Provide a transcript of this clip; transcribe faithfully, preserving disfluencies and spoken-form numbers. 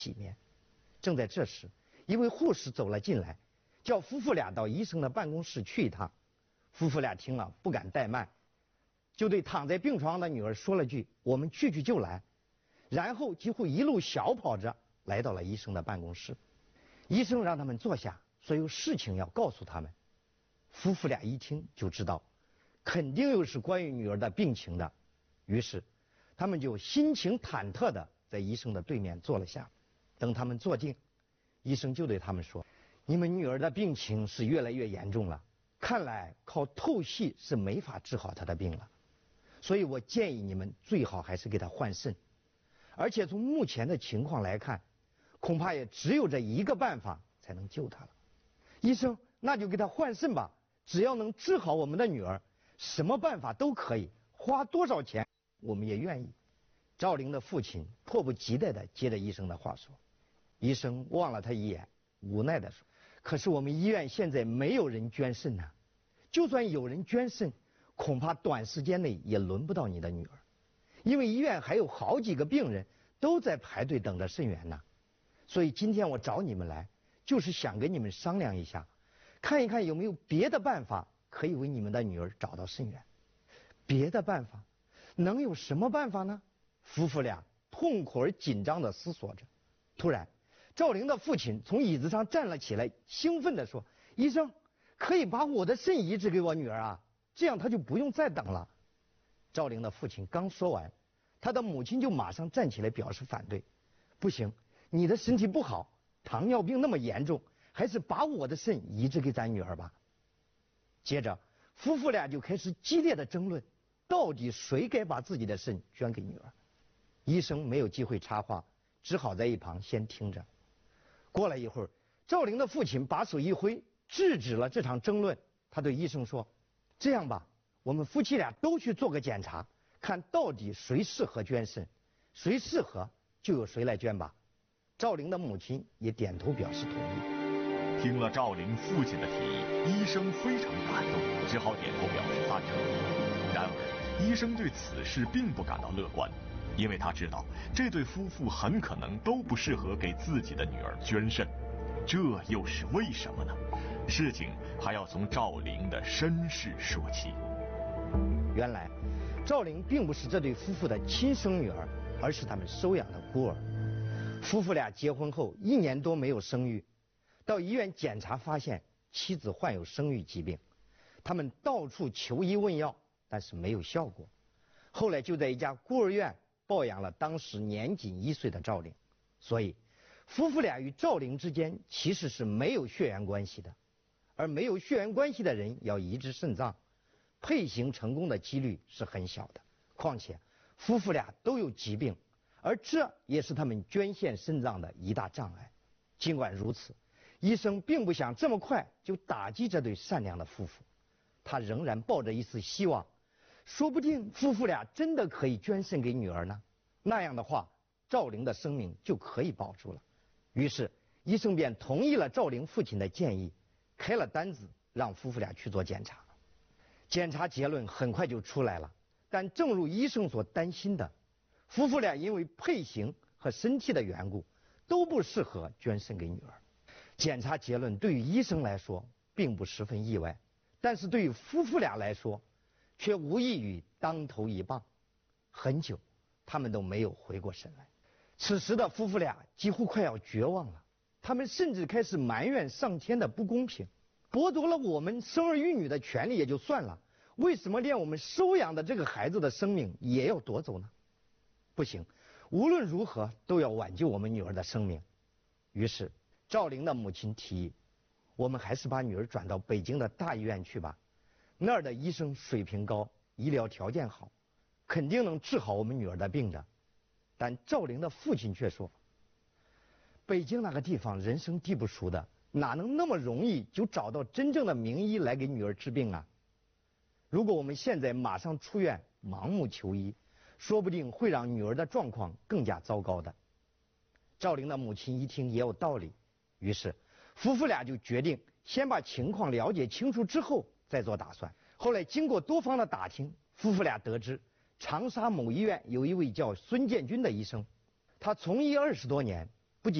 体面。正在这时，一位护士走了进来，叫夫妇俩到医生的办公室去一趟。夫妇俩听了不敢怠慢，就对躺在病床上的女儿说了句：“我们去去就来。”然后几乎一路小跑着来到了医生的办公室。医生让他们坐下，说有事情要告诉他们。夫妇俩一听就知道，肯定又是关于女儿的病情的，于是他们就心情忐忑的在医生的对面坐了下。等他们坐定，医生就对他们说：“你们女儿的病情是越来越严重了，看来靠透析是没法治好她的病了，所以我建议你们最好还是给她换肾，而且从目前的情况来看，恐怕也只有这一个办法才能救她了。医生，那就给她换肾吧，只要能治好我们的女儿，什么办法都可以，花多少钱我们也愿意。”赵玲的父亲迫不及待地接着医生的话说。医生望了他一眼，无奈地说：“可是我们医院现在没有人捐肾呢，就算有人捐肾，恐怕短时间内也轮不到你的女儿，因为医院还有好几个病人都在排队等着肾源呢。所以今天我找你们来，就是想跟你们商量一下，看一看有没有别的办法可以为你们的女儿找到肾源。”别的办法？能有什么办法呢？夫妇俩痛苦而紧张地思索着。突然，赵玲的父亲从椅子上站了起来，兴奋地说：“医生，可以把我的肾移植给我女儿啊，这样她就不用再等了。”赵玲的父亲刚说完，他的母亲就马上站起来表示反对：“不行，你的身体不好，糖尿病那么严重，还是把我的肾移植给咱女儿吧。”接着，夫妇俩就开始激烈的争论，到底谁该把自己的肾捐给女儿。医生没有机会插话，只好在一旁先听着。过了一会儿，赵玲的父亲把手一挥，制止了这场争论。他对医生说：“这样吧，我们夫妻俩都去做个检查，看到底谁适合捐肾，谁适合就由谁来捐吧。”赵玲的母亲也点头表示同意。 听了赵玲父亲的提议，医生非常感动，只好点头表示赞成。然而，医生对此事并不感到乐观，因为他知道这对夫妇很可能都不适合给自己的女儿捐肾，这又是为什么呢？事情还要从赵玲的身世说起。 原来，赵玲并不是这对夫妇的亲生女儿，而是他们收养的孤儿。夫妇俩结婚后一年多没有生育，到医院检查发现妻子患有生育疾病，他们到处求医问药，但是没有效果。后来就在一家孤儿院抱养了当时年仅一岁的赵玲，所以夫妇俩与赵玲之间其实是没有血缘关系的。而没有血缘关系的人要移植肾脏，配型成功的几率是很小的。况且夫妇俩都有疾病，而这也是他们捐献肾脏的一大障碍。尽管如此，医生并不想这么快就打击这对善良的夫妇，他仍然抱着一丝希望，说不定夫妇俩真的可以捐肾给女儿呢，那样的话赵玲的生命就可以保住了。于是医生便同意了赵玲父亲的建议，开了单子让夫妇俩去做检查。检查结论很快就出来了，但正如医生所担心的，夫妇俩因为配型和身体的缘故都不适合捐肾给女儿。检查结论对于医生来说并不十分意外，但是对于夫妇俩来说却无异于当头一棒。很久他们都没有回过神来。此时的夫妇俩几乎快要绝望了，他们甚至开始埋怨上天的不公平，剥夺了我们生儿育女的权利也就算了，为什么连我们收养的这个孩子的生命也要夺走呢？不行，无论如何都要挽救我们女儿的生命。于是赵玲的母亲提议，我们还是把女儿转到北京的大医院去吧，那儿的医生水平高，医疗条件好，肯定能治好我们女儿的病的。但赵玲的父亲却说，北京那个地方人生地不熟的，哪能那么容易就找到真正的名医来给女儿治病啊？如果我们现在马上出院盲目求医，说不定会让女儿的状况更加糟糕的。赵玲的母亲一听也有道理，于是夫妇俩就决定先把情况了解清楚之后再做打算。后来经过多方的打听，夫妇俩得知长沙某医院有一位叫孙建军的医生，他从医二十多年，